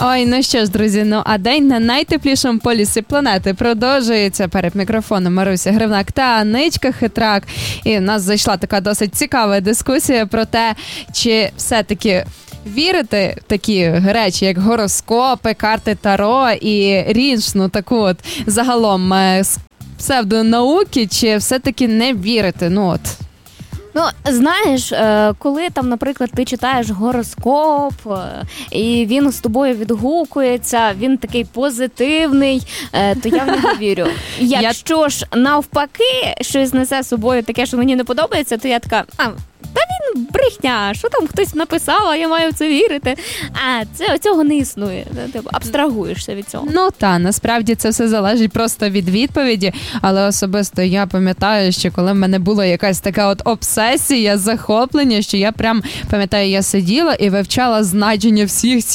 Ой, ну що ж, друзі, а день на найтеплішому полюсі планети продовжується. Перед мікрофоном Маруся Гривнак та Аничка Хитрак. І в нас зайшла така досить цікава дискусія про те, чи все-таки вірити в такі речі, як гороскопи, карти Таро і річну таку от загалом псевдонауки, чи все-таки не вірити? Ну, знаєш, коли там, наприклад, ти читаєш гороскоп, і він з тобою відгукується, він такий позитивний, то я в нього вірю. Якщо ж навпаки щось несе з собою таке, що мені не подобається, то я така, та він брехня, що там хтось написав, а я маю в це вірити. Цього не існує. Ти абстрагуєшся від цього. Насправді це все залежить просто від відповіді, але особисто я пам'ятаю, що коли в мене була якась така от обсесія, захоплення, що я прям, пам'ятаю, я сиділа і вивчала значення всіх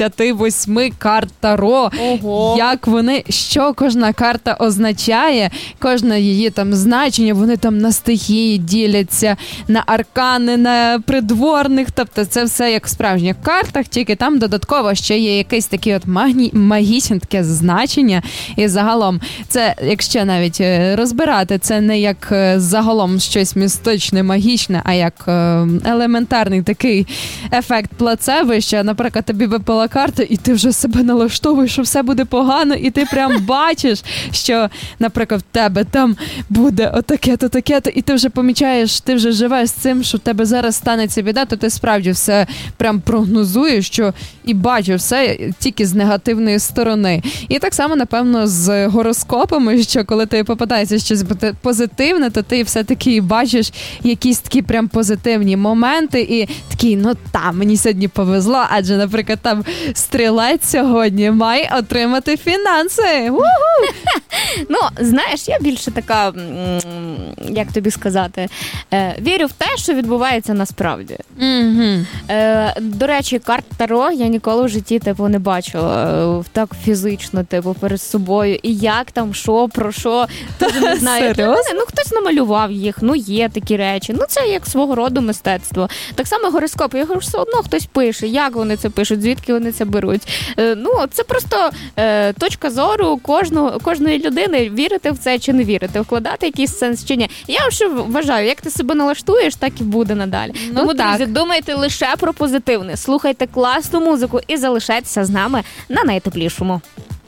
78 карт Таро. Ого. Як вони, що кожна карта означає, кожне її там значення, вони там на стихії діляться, на аркани, на придворних, тобто це все як в справжніх картах, тільки там додатково ще є якесь таке от магічне таке значення. І загалом це, якщо навіть розбирати, це не як загалом щось містичне, магічне, а як елементарний такий ефект плацебо, що, наприклад, тобі випала карта, і ти вже себе налаштовуєш, що все буде погано, і ти прям бачиш, що, наприклад, в тебе там буде отаке-то, таке-то, і ти вже помічаєш, ти вже живеш з цим, що в тебе зараз станеться біда, то ти справді все прям прогнозуєш, що і бачиш все тільки з негативної сторони. І так само, напевно, з гороскопами, що коли тобі попадається щось позитивне, то ти все-таки бачиш якісь такі прям позитивні моменти і такий, мені сьогодні повезло, адже, наприклад, там стрілець сьогодні має отримати фінанси. Знаєш, я більше така, як тобі сказати, вірю в те, що відбувається насправді. До речі, карт Таро я ніколи в житті, не бачила так фізично, перед собою. І як там, що, про що, теж не знаю. Серйозно? Хтось намалював їх, є такі речі. Це як свого роду мистецтво. Так само гороскоп. Я говорю, все одно хтось пише, як вони це пишуть, звідки вони це беруть. Це просто точка зору кожної людини, вірити в це чи не вірити, вкладати якийсь сенс чи ні. Я вже вважаю, як ти себе налаштуєш, так і буде надалі. Тому, друзі, думайте лише про позитивне, слухайте класну музику і залишайтеся з нами на найтеплішому.